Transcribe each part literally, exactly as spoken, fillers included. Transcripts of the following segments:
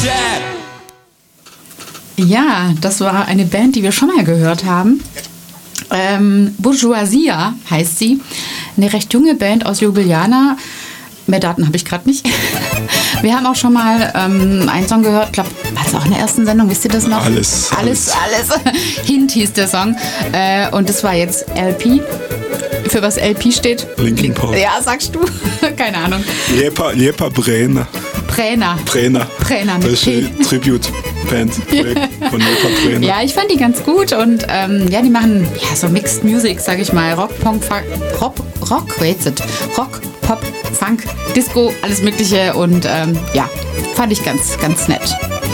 Ja, das war eine Band, die wir schon mal gehört haben. Ähm, Bourgeoisia heißt sie. Eine recht junge Band aus Ljubljana. Mehr Daten habe ich gerade nicht. Wir haben auch schon mal ähm, einen Song gehört, ich glaube, war es auch in der ersten Sendung, wisst ihr das noch? Alles. Alles, alles. alles. Hint hieß der Song. Äh, und das war jetzt L P. Für was L P steht? Linkin Park. Ja, sagst du? Keine Ahnung. Liepa, Liepa Brähner. Brähner. Brähner. Brähner Das mit ist P. die Tribute-Band von Liepa Brähner. Ja, ich fand die ganz gut und ähm, ja, die machen ja so Mixed Music, sag ich mal. Rock, Punk, Funk, Rock, Rock, it. Rock, Pop, Funk, Disco, alles Mögliche und ähm, ja, fand ich ganz, ganz nett.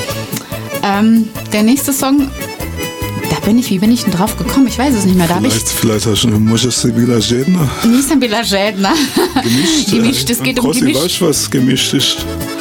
Ähm, der nächste Song, da bin ich, wie bin ich denn drauf gekommen? Ich weiß es nicht mehr. Da vielleicht, ich vielleicht hast du eine Musche Bila Jedner. Nissan Bila Jedner. Gemischt. Gemischt, es geht um Grossi, gemischt. Weißt du, was gemischt ist?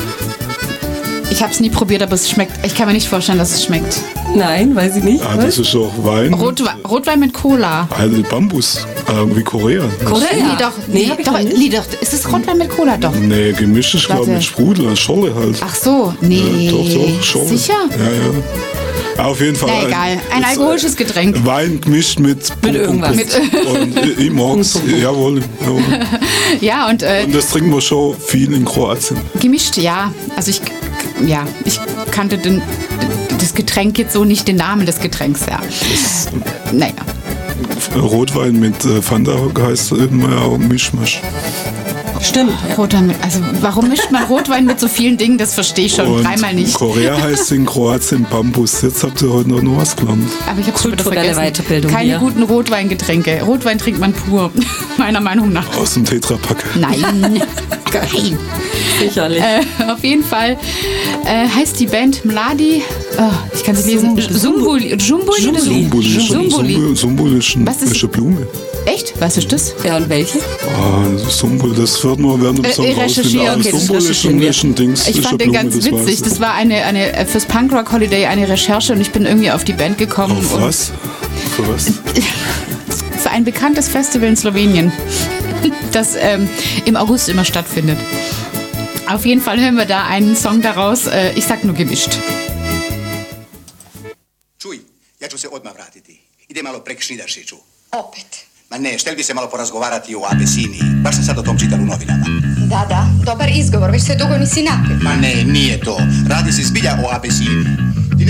Ich habe es nie probiert, aber es schmeckt. Ich kann mir nicht vorstellen, dass es schmeckt. Nein, weiß ich nicht. Ah, das ist auch Wein. Rotwe- Rotwein mit Cola. Also Bambus, äh, wie Korea. Korea? Nee, doch. Nee, Nee, hab ich doch, noch nicht. nee, doch. Ist es Rotwein mit Cola? Doch. Nee, gemischt ist, glaube ich, Warte. mit Sprudel und Scholle halt. Ach so, nee. Ja, doch, doch, Scholle. Sicher? Ja, ja. Auf jeden Fall. Na egal, ein alkoholisches Getränk. Wein gemischt mit Mit irgendwas. Mit, und ich, ich mag's. Jawohl. jawohl. Ja, und äh, Und das trinken wir schon viel in Kroatien. gemischt, ja. Also ich, ja, ich kannte den, das Getränk jetzt so nicht, den Namen des Getränks, ja. Naja. Rotwein mit äh, Fanta heißt immer auch Mischmasch. Stimmt. Ja. Rotwein mit, also warum mischt man Rotwein mit so vielen Dingen? Das verstehe ich schon Und dreimal nicht. Korea heißt in Kroatien Bambus. Jetzt habt ihr heute noch, noch was gelernt. Aber ich habe schon wieder Kulturelle vergessen. Weiterbildung Keine hier. guten Rotweingetränke. Rotwein trinkt man pur, meiner Meinung nach. Aus dem Tetrapack. Nein. Nein. Sicherlich. Äh, auf jeden Fall äh, heißt die Band Mladi, oh, ich kann sie lesen, Zumbuli. Zumbuli. oder Zumbuli. so? Sumbul Zumbuli. Sumbul ist, ein, Was ist- ist eine Blume. Echt? Weißt du das? Ja, und welche? Ah, Sumbul, das wird man während dem Äh, Song ich recherchiere, rausfinden. okay, das Sumbul ist ein, recherchieren wir. ist ein Dings. Ich ist fand eine den Blume, ganz das weiß witzig. ich. Das war eine, eine äh, fürs Punkrock Holiday eine Recherche und ich bin irgendwie auf die Band gekommen. Auf und was? Für was? Für ein bekanntes Festival in Slowenien, das ähm, im August immer stattfindet. Auf jeden Fall hören wir da einen Song daraus. Äh, ich sag nur gemischt. Čuj, ja ću se odmah vratiti. Ide malo prek Šnidaršiću. Opet. Ma ne, štel bi se malo porazgovarati o Abesiniji. Baš sam sad o tom čital u novinama. Da, da, dobar izgovor, već se dugo nisi napio. Ma ne, nije to. Radi se zbilja o Abesiniji.